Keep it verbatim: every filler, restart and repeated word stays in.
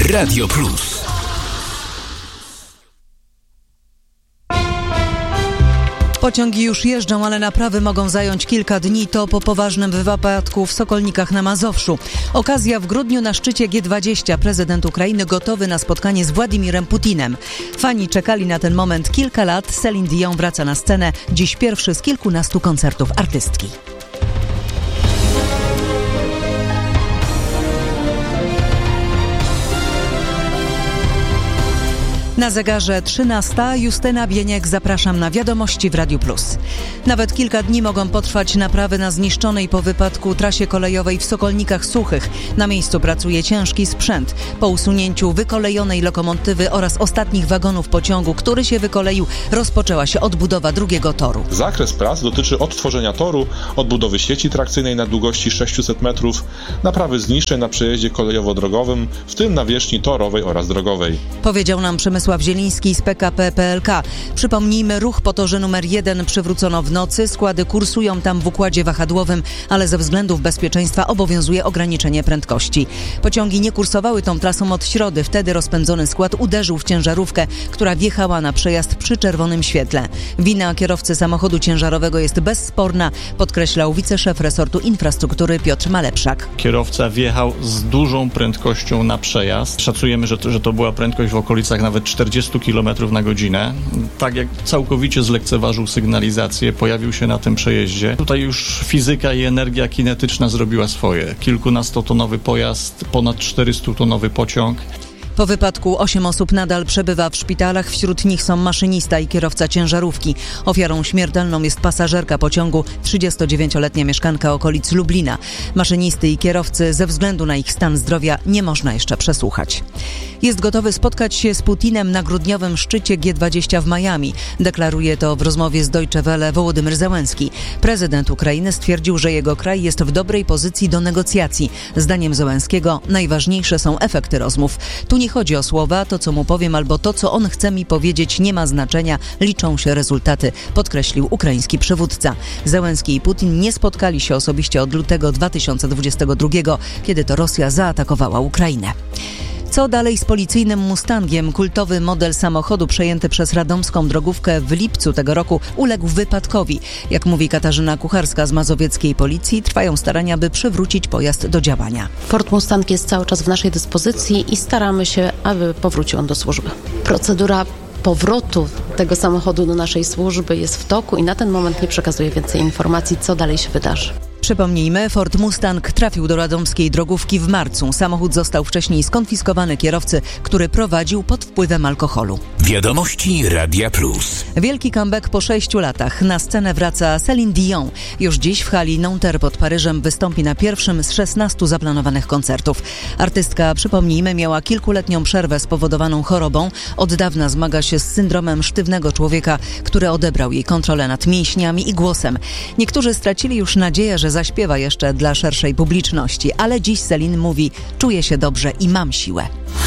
Radio Plus. Pociągi już jeżdżą, ale naprawy mogą zająć kilka dni. To po poważnym wypadku w Sokolnikach na Mazowszu. Okazja w grudniu na szczycie G dwadzieścia. Prezydent Ukrainy gotowy na spotkanie z Władimirem Putinem. Fani czekali na ten moment kilka lat. Céline Dion wraca na scenę. Dziś pierwszy z kilkunastu koncertów artystki. Na zegarze trzynasta. Justyna Bieniek, zapraszam na wiadomości w Radiu Plus. Nawet kilka dni mogą potrwać naprawy na zniszczonej po wypadku trasie kolejowej w Sokolnikach Suchych. Na miejscu pracuje ciężki sprzęt. Po usunięciu wykolejonej lokomotywy oraz ostatnich wagonów pociągu, który się wykoleił, rozpoczęła się odbudowa drugiego toru. Zakres prac dotyczy odtworzenia toru, odbudowy sieci trakcyjnej na długości sześćset metrów, naprawy zniszczeń na przejeździe kolejowo-drogowym, w tym nawierzchni torowej oraz drogowej. Powiedział nam Przemysław Zieliński z P K P P L K. Przypomnijmy, ruch po torze numer jeden przywrócono w nocy. Składy kursują tam w układzie wahadłowym, ale ze względów bezpieczeństwa obowiązuje ograniczenie prędkości. Pociągi nie kursowały tą trasą od środy. Wtedy rozpędzony skład uderzył w ciężarówkę, która wjechała na przejazd przy czerwonym świetle. Wina kierowcy samochodu ciężarowego jest bezsporna, podkreślał wiceszef resortu infrastruktury Piotr Malepszak. Kierowca wjechał z dużą prędkością na przejazd. Szacujemy, że to, że to była prędkość w okolicach nawet czterdzieści kilometrów na godzinę. Tak jak całkowicie zlekceważył sygnalizację, pojawił się na tym przejeździe. Tutaj już fizyka i energia kinetyczna zrobiła swoje. Kilkunastotonowy pojazd, ponad czterystutonowy pociąg. Po wypadku osiem osób nadal przebywa w szpitalach. Wśród nich są maszynista i kierowca ciężarówki. Ofiarą śmiertelną jest pasażerka pociągu, trzydziestodziewięcioletnia mieszkanka okolic Lublina. Maszynisty i kierowcy ze względu na ich stan zdrowia nie można jeszcze przesłuchać. Jest gotowy spotkać się z Putinem na grudniowym szczycie G dwadzieścia w Miami. Deklaruje to w rozmowie z Deutsche Welle Wołodymyr Zełenski. Prezydent Ukrainy stwierdził, że jego kraj jest w dobrej pozycji do negocjacji. Zdaniem Zełenskiego najważniejsze są efekty rozmów. Tu nie chodzi o słowa, to co mu powiem albo to co on chce mi powiedzieć nie ma znaczenia, liczą się rezultaty, podkreślił ukraiński przywódca. Zełenski i Putin nie spotkali się osobiście od lutego dwa tysiące dwudziestego drugiego, kiedy to Rosja zaatakowała Ukrainę. Co dalej z policyjnym Mustangiem? Kultowy model samochodu przejęty przez radomską drogówkę w lipcu tego roku uległ wypadkowi. Jak mówi Katarzyna Kucharska z mazowieckiej policji, trwają starania, by przywrócić pojazd do działania. Ford Mustang jest cały czas w naszej dyspozycji i staramy się, aby powrócił on do służby. Procedura powrotu tego samochodu do naszej służby jest w toku i na ten moment nie przekazuję więcej informacji, co dalej się wydarzy. Przypomnijmy, Ford Mustang trafił do radomskiej drogówki w marcu. Samochód został wcześniej skonfiskowany kierowcy, który prowadził pod wpływem alkoholu. Wiadomości Radia Plus. Wielki comeback po sześciu latach. Na scenę wraca Céline Dion. Już dziś w hali Nanterre pod Paryżem wystąpi na pierwszym z szesnastu zaplanowanych koncertów. Artystka, przypomnijmy, miała kilkuletnią przerwę spowodowaną chorobą. Od dawna zmaga się z syndromem sztywnego człowieka, który odebrał jej kontrolę nad mięśniami i głosem. Niektórzy stracili już nadzieję, że zaśpiewa jeszcze dla szerszej publiczności, ale dziś Céline mówi: czuję się dobrze i mam siłę.